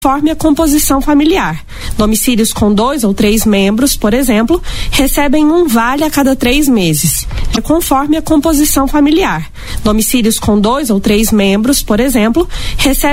conforme a composição familiar. Domicílios com 2 ou 3 membros, por exemplo, recebem um vale a cada 3 meses, conforme a composição familiar. Domicílios com 2 ou 3 membros, por exemplo, recebem